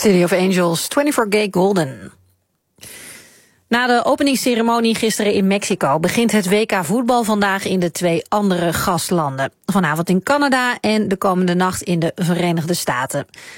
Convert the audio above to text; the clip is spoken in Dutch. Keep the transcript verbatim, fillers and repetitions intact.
City of Angels, twenty-four Gay Golden. Na de openingsceremonie gisteren in Mexico begint het W K voetbal vandaag in de twee andere gastlanden. Vanavond in Canada en de komende nacht in de Verenigde Staten.